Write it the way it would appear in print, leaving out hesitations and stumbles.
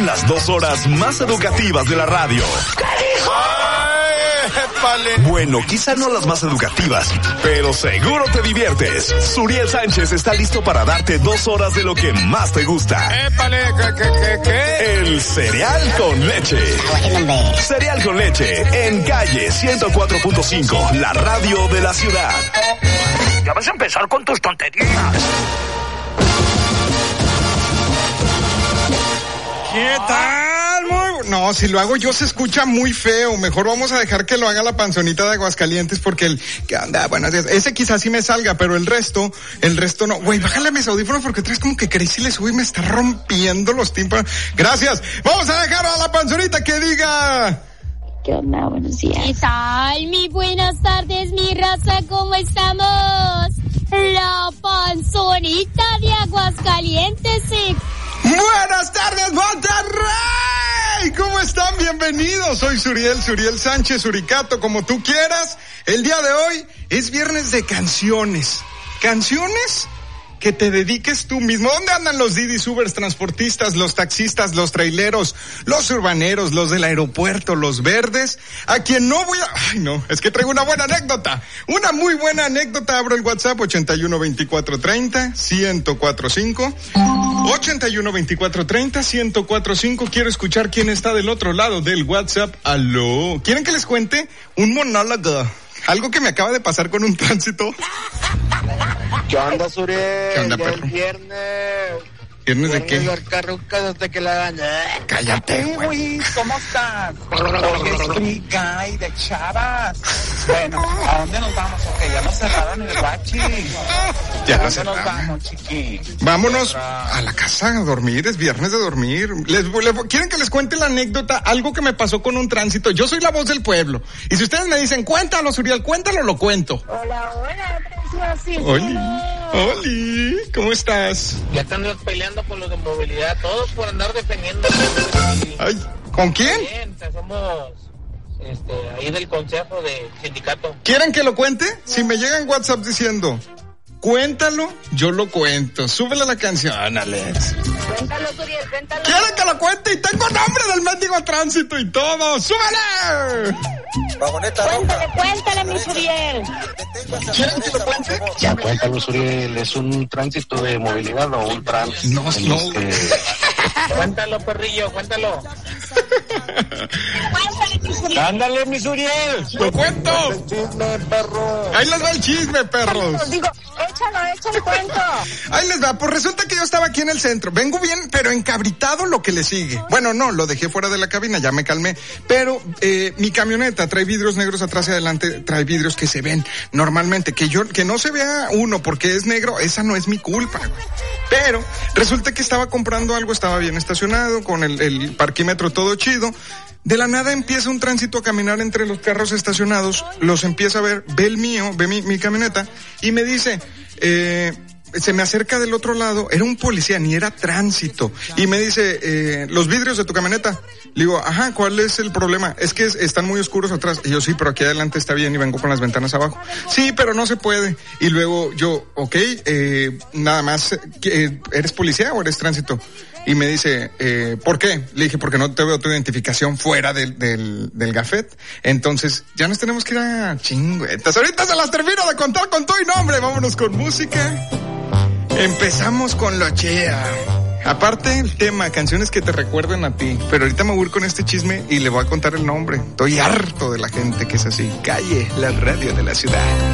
Las 2 horas más educativas de la radio. Bueno, quizá no las más educativas, pero seguro te diviertes. Suriel Sánchez está listo para darte 2 horas de lo que más te gusta. ¿Qué? El cereal con leche. Cereal con leche, en calle 104.5, la radio de la ciudad. Ya vas a empezar con tus tonterías. ¿Qué tal? No, si lo hago yo se escucha muy feo. Mejor vamos a dejar que lo haga la panzonita de Aguascalientes porque ¿qué onda? Bueno, ese quizás sí me salga, pero el resto no. Güey, bájale a mis audífonos porque traes como que Crazy le sube y me está rompiendo los tímpanos. Gracias. Vamos a dejar a la panzonita que diga... ¿Qué onda? Buenos días. ¿Qué tal? Mi buenas tardes, mi raza, ¿cómo estamos? La panzonita de Aguascalientes. Buenas tardes, Monterrey. ¿Cómo están? Bienvenidos. Soy Suriel Sánchez, Suricato, como tú quieras. El día de hoy es viernes de canciones. Canciones que te dediques tú mismo. ¿Dónde andan los Didis, Ubers, transportistas, los taxistas, los traileros, los urbaneros, los del aeropuerto, los verdes? A quien no voy a... Ay, no, es que traigo una buena anécdota. Una muy buena anécdota. Abro el WhatsApp 81-2430-1045. 81-2430-1045. Quiero escuchar quién está del otro lado del WhatsApp. Aló. ¿Quieren que les cuente un monólogo? Algo que me acaba de pasar con un tránsito. ¿Qué onda, Suriel? ¿Qué onda, perro? El viernes. ¿Viernes de qué? Del carro, cállate que la gané. Cállate, güey. Luis, ¿cómo estás? Oye, es Free Guy de Chavas. Bueno, ¿a dónde nos vamos? Ok, ya nos cerraron el guachi. Ya ¿A lo dónde cerraron. nos vamos, chiqui? Vámonos a la casa a dormir, es viernes de dormir. ¿Quieren que les cuente la anécdota? Algo que me pasó con un tránsito. Yo soy la voz del pueblo. Y si ustedes me dicen, cuéntalo, Suriel, cuéntalo, lo cuento. Hola, precioso. Oli, ¿cómo estás? Ya están peleando con los de movilidad, todos por andar defendiendo. Ay, ¿con quién? Bien, somos ahí del consejo de sindicato. ¿Quieren que lo cuente? Si me llega en WhatsApp diciendo, cuéntalo, yo lo cuento. Súbele la canción, Alex. Cuéntalo, Suriel, cuéntalo. ¿Quieren que lo cuente? Y tengo nombre del mendigo tránsito y todo. ¡Súbele! Cuéntale, mi Suriel. ¿Quieren que lo cuente? Ya cuéntalo, Suriel, ¿es un tránsito de movilidad o un tránsito? No. Cuéntalo, perrillo, cuéntalo. Cuéntale, mi Suriel. Ándale, mi Suriel. ¡Lo cuento! El chisme, perro. Ahí les va el chisme, perros. Digo, échale cuento. Ahí les va, pues resulta que yo estaba aquí en el centro. Vengo bien, pero encabritado lo que le sigue. Bueno, no, lo dejé fuera de la cabina, ya me calmé. Pero mi camioneta trae vidrios negros atrás y adelante, trae vidrios que se ven normalmente. Que no se vea uno porque es negro, esa no es mi culpa. Pero resulta que estaba comprando algo, estaba bien estacionado, con el parquímetro todo chido. De la nada empieza un tránsito a caminar entre los carros estacionados, los empieza a ver, ve el mío, ve mi camioneta, y me dice, se me acerca del otro lado, era un policía, ni era tránsito, y me dice, los vidrios de tu camioneta. Le digo, ajá, ¿cuál es el problema? Es que están muy oscuros atrás. Y yo, sí, pero aquí adelante está bien y vengo con las ventanas abajo. Sí, pero no se puede. Y luego yo, ok, nada más, ¿eres policía o eres tránsito? Y me dice, ¿por qué? Le dije, porque no te veo tu identificación fuera del gafet. Entonces, ya nos tenemos que ir a chingüetas. Ahorita se las termino de contar con todo y nombre. Vámonos con música. Empezamos con lo chea. Aparte el tema, canciones que te recuerden a ti. Pero ahorita me voy a ir con este chisme y le voy a contar el nombre. Estoy harto de la gente que es así. Calle, la radio de la ciudad.